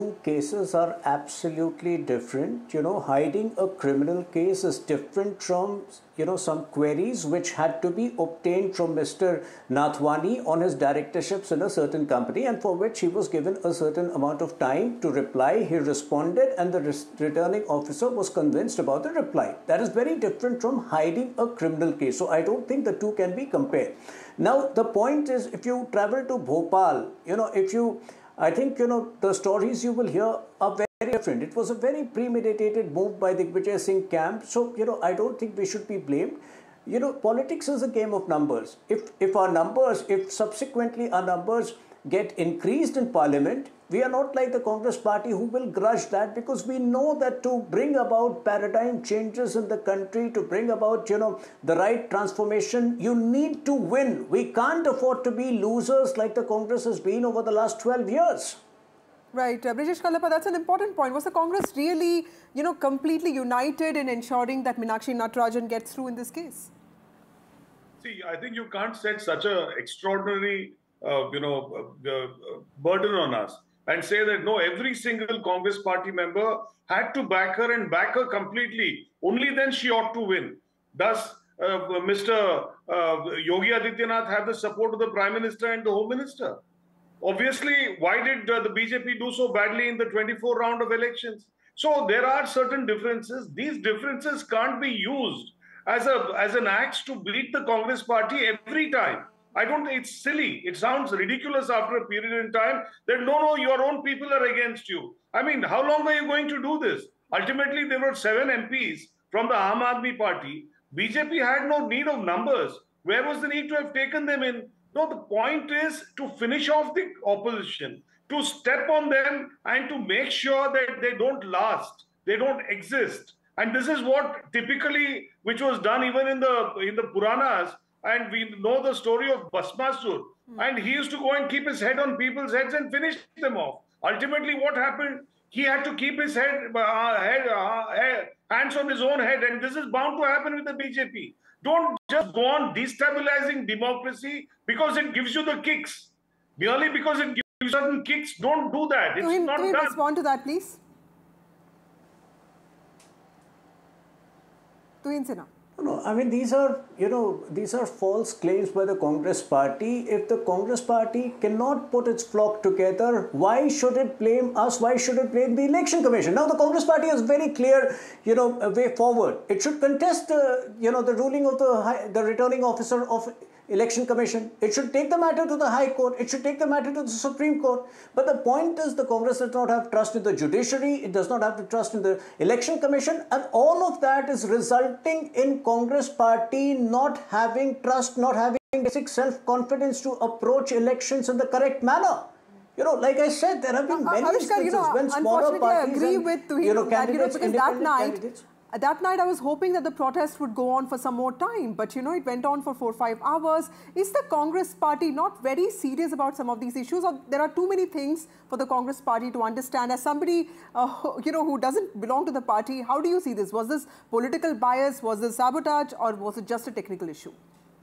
cases are absolutely different. Hiding a criminal case is different from, some queries which had to be obtained from Mr. Nathwani on his directorships in a certain company, and for which he was given a certain amount of time to reply. He responded, and the returning officer was convinced about the reply. That is very different from hiding a criminal case. So I don't think the two can be compared. Now, the point is, if you travel to Bhopal, I think, the stories you will hear are very different. It was a very premeditated move by the Vijay Singh camp. So, I don't think we should be blamed. Politics is a game of numbers. If subsequently our numbers get increased in parliament, we are not like the Congress party who will grudge that, because we know that to bring about paradigm changes in the country, to bring about, the right transformation, you need to win. We can't afford to be losers like the Congress has been over the last 12 years. Right. Brijesh Kallappa, that's an important point. Was the Congress really, completely united in ensuring that Meenakshi Natarajan gets through in this case? See, I think you can't set such an extraordinary, burden on us and say that, no, every single Congress party member had to back her and back her completely. Only then she ought to win. Thus, Mr. Yogi Adityanath have the support of the Prime Minister and the Home Minister. Obviously, why did the BJP do so badly in the 24th round of elections? So there are certain differences. These differences can't be used as an axe to beat the Congress party every time. I don't think it's silly. It sounds ridiculous after a period in time that no, your own people are against you. I mean, how long are you going to do this? Ultimately, there were 7 MPs from the Aam Aadmi Party. BJP had no need of numbers. Where was the need to have taken them in? No, the point is to finish off the opposition, to step on them and to make sure that they don't last, they don't exist. And this is what typically, which was done even in the Puranas, and we know the story of Bhasmasur. And he used to go and keep his head on people's heads and finish them off. Ultimately, what happened? He had to keep his hands on his own head, and this is bound to happen with the BJP. Don't just go on destabilizing democracy because it gives you the kicks. Merely because it gives you certain kicks, don't do that. It's not done. Can you respond to that, please? Tuhin Sinha. No, I mean, these are false claims by the Congress party. If the Congress party cannot put its flock together, why should it blame us? Why should it blame the Election Commission? Now, the Congress party has very clear, a way forward. It should contest, the ruling of the returning officer of Election Commission. It should take the matter to the High Court. It should take the matter to the Supreme Court. But the point is, the Congress does not have trust in the judiciary. It does not have the trust in the Election Commission. And all of that is resulting in Congress party not having trust, not having basic self-confidence to approach elections in the correct manner. Like I said, there have been many instances when smaller parties I agree with Tuhin candidates, because that night I was hoping that the protest would go on for some more time, but it went on for 4 or 5 hours. Is the Congress party not very serious about some of these issues, or there are too many things for the Congress party to understand? As somebody who doesn't belong to the party, how do you see this? Was this political bias, was this sabotage, or was it just a technical issue?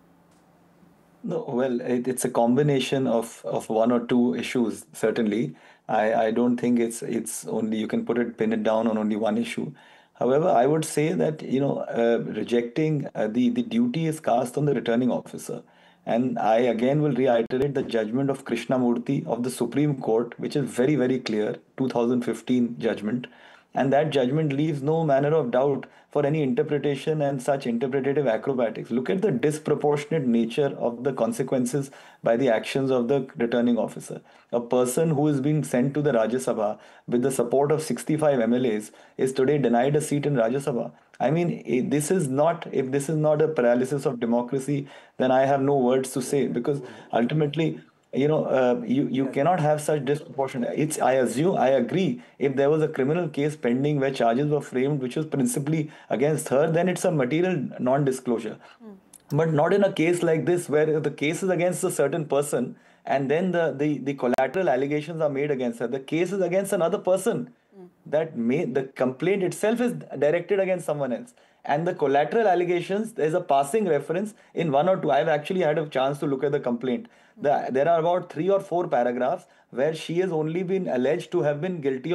No, well, it's a combination of 1 or 2 issues, certainly. I don't think it's only, you can pin it down on only one issue. However, I would say that, rejecting the duty is cast on the returning officer. And I again will reiterate the judgment of Krishnamurthy of the Supreme Court, which is very, very clear, 2015 judgment. And that judgment leaves no manner of doubt for any interpretation and such interpretative acrobatics. Look at the disproportionate nature of the consequences by the actions of the returning officer. A person who is being sent to the Rajya Sabha with the support of 65 MLAs is today denied a seat in Rajya Sabha. I mean, if this is not a paralysis of democracy, then I have no words to say, because ultimately, you cannot have such disproportionate. I agree, if there was a criminal case pending where charges were framed which was principally against her, then it's a material non-disclosure. But not in a case like this, where the case is against a certain person and then the collateral allegations are made against her. The case is against another person. The complaint itself is directed against someone else. And the collateral allegations, there's a passing reference in 1 or 2. I've actually had a chance to look at the complaint. There are about 3 or 4 paragraphs where she has only been alleged to have been guilty